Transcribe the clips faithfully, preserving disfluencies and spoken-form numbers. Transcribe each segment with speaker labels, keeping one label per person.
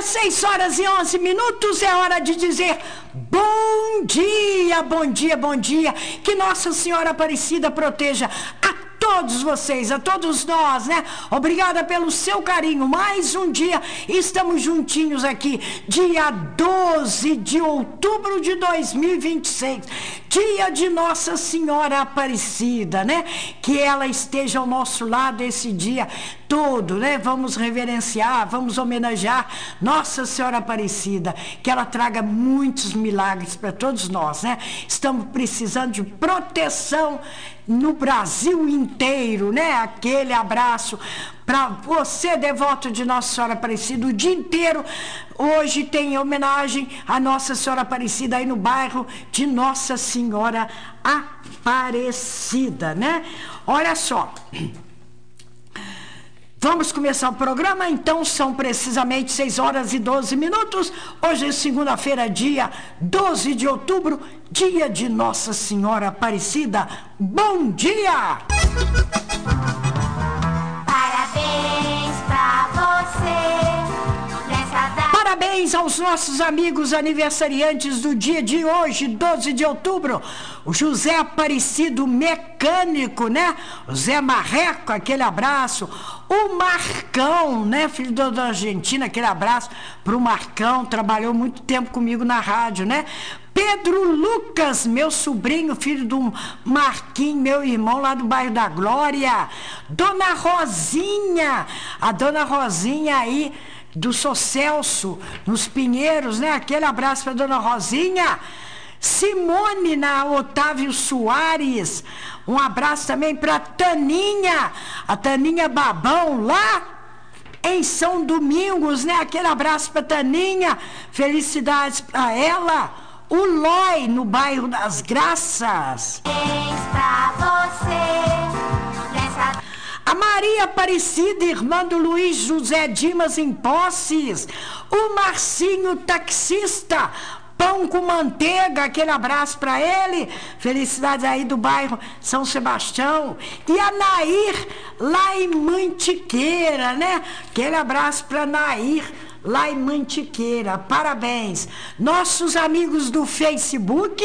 Speaker 1: seis horas e onze minutos, é hora de dizer bom dia, bom dia, bom dia. Que Nossa Senhora Aparecida proteja a todos vocês, a todos nós, né? Obrigada pelo seu carinho. Mais um dia, estamos juntinhos aqui, dia doze de outubro de dois mil e vinte e seis, dia de Nossa Senhora Aparecida, né? Que ela esteja ao nosso lado esse dia todo, né? Vamos reverenciar, vamos homenagear Nossa Senhora Aparecida, que ela traga muitos milagres para todos nós, né? Estamos precisando de proteção no Brasil inteiro, né? Aquele abraço para você, devoto de Nossa Senhora Aparecida, o dia inteiro. Hoje tem homenagem a Nossa Senhora Aparecida aí no bairro de Nossa Senhora Aparecida, né? Olha só. Vamos começar o programa, então são precisamente seis horas e doze minutos. Hoje é segunda-feira, dia doze de outubro, dia de Nossa Senhora Aparecida. Bom dia!
Speaker 2: Parabéns pra você nessa data.
Speaker 1: Parabéns aos nossos amigos aniversariantes do dia de hoje, doze de outubro. O José Aparecido Mecânico, né? O Zé Marreco, aquele abraço. O Marcão, né? Filho da Argentina, aquele abraço pro Marcão. Trabalhou muito tempo comigo na rádio, né? Pedro Lucas, meu sobrinho, filho do Marquinhos, meu irmão lá do bairro da Glória. Dona Rosinha, a Dona Rosinha aí do Sou Celso, nos Pinheiros, né? Aquele abraço para Dona Rosinha. Simone na Otávio Soares, um abraço também para Taninha, a Taninha Babão lá em São Domingos, né? Aquele abraço para Taninha, felicidades para ela. O Loi no bairro das Graças.
Speaker 2: Pra você nessa...
Speaker 1: A Maria Aparecida, irmã do Luiz José Dimas em Posses. O Marcinho taxista, pão com manteiga, aquele abraço para ele. Felicidades aí do bairro São Sebastião. E a Nair, lá em Mantiqueira, né? Aquele abraço para Nair, lá em Mantiqueira. Parabéns. Nossos amigos do Facebook...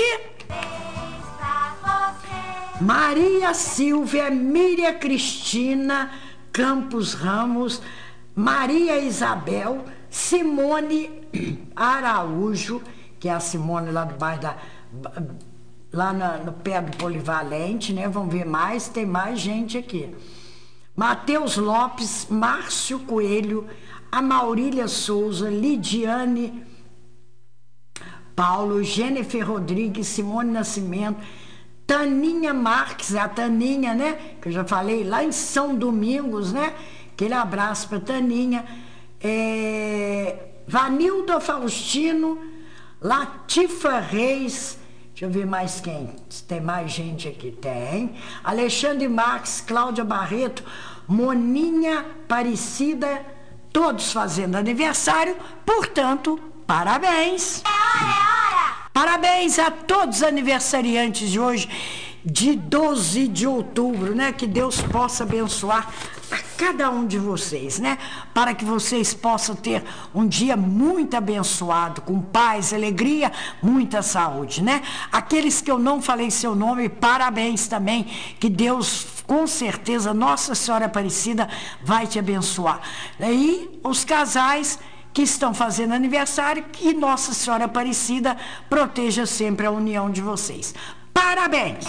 Speaker 1: Maria Silvia, Miriam Cristina Campos Ramos, Maria Isabel, Simone Araújo, que é a Simone lá do bairro da, lá na, no pé do Polivalente, né? Vamos ver mais, tem mais gente aqui. Matheus Lopes, Márcio Coelho, a Maurília Souza, Lidiane Paulo, Jennifer Rodrigues, Simone Nascimento, Taninha Marques, a Taninha, né? Que eu já falei, lá em São Domingos, né? Aquele abraço para Taninha. É... Vanilda Faustino, Latifa Reis, deixa eu ver mais quem, se tem mais gente aqui, tem. Alexandre Marques, Cláudia Barreto, Moninha Aparecida, todos fazendo aniversário, portanto, parabéns.
Speaker 2: É hora, é hora!
Speaker 1: Parabéns a todos os aniversariantes de hoje, de doze de outubro, né? Que Deus possa abençoar a cada um de vocês, né? Para que vocês possam ter um dia muito abençoado, com paz, alegria, muita saúde, né? Aqueles que eu não falei seu nome, parabéns também, que Deus, com certeza, Nossa Senhora Aparecida vai te abençoar. E os casais que estão fazendo aniversário, que Nossa Senhora Aparecida proteja sempre a união de vocês. Parabéns!